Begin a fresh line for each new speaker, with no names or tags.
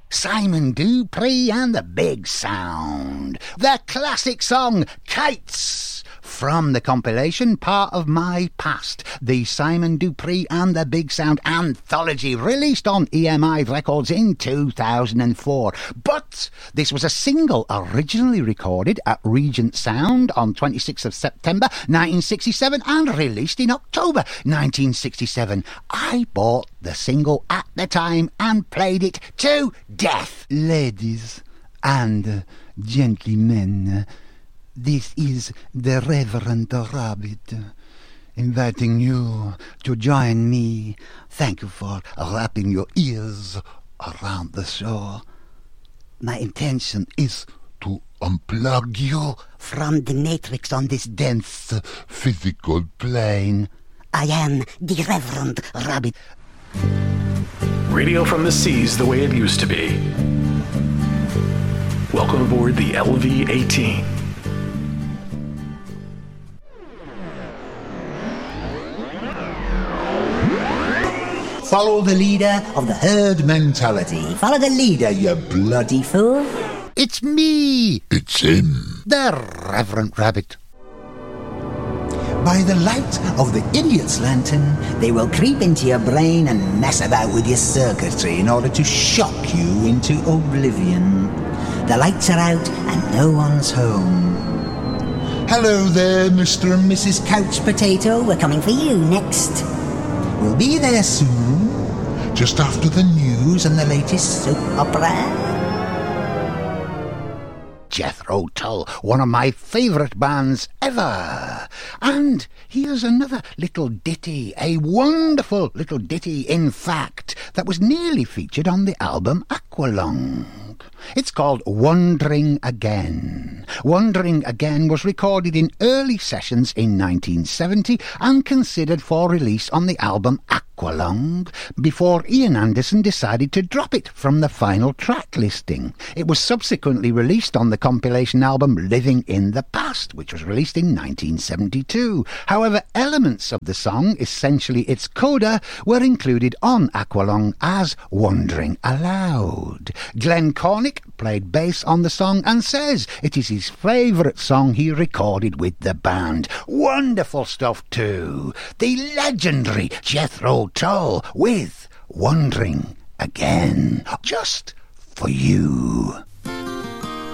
Simon Dupree and the Big Sound. The classic song, Kites, from the compilation Part of My Past, the Simon Dupree and the Big Sound anthology, released on EMI Records in 2004. But this was a single originally recorded at Regent Sound on 26th of September 1967 and released in October 1967. I bought the single at the time and played it to death. Ladies and gentlemen, this is the Reverend Rabbit, inviting you to join me. Thank you for wrapping your ears around the show. My intention is to unplug you from the matrix on this dense physical plane. I am the Reverend Rabbit.
Radio from the seas the way it used to be. Welcome aboard the LV-18.
Follow the leader of the herd mentality. Follow the leader, you bloody fool.
It's me.
It's him.
The Reverend Rabbit.
By the light of the idiot's lantern, they will creep into your brain and mess about with your circuitry in order to shock you into oblivion. The lights are out and no one's home. Hello there, Mr. and Mrs. Couch Potato. We're coming for you next. We'll be there soon, just after the news and the latest soap opera.
Jethro Tull, one of my favourite bands ever. And here's another little ditty, a wonderful little ditty, in fact, that was nearly featured on the album Aqualung. It's called Wandering Again. Wandering Again was recorded in early sessions in 1970 and considered for release on the album Aqualung before Ian Anderson decided to drop it from the final track listing. It was subsequently released on the compilation album Living in the Past, which was released in 1972. However, elements of the song, essentially its coda, were included on Aqualung as Wandering Aloud. Glenn Cornick played bass on the song and says it is his favourite song he recorded with the band. Wonderful stuff too. The legendary Jethro Tull with Wandering Again. Just for you.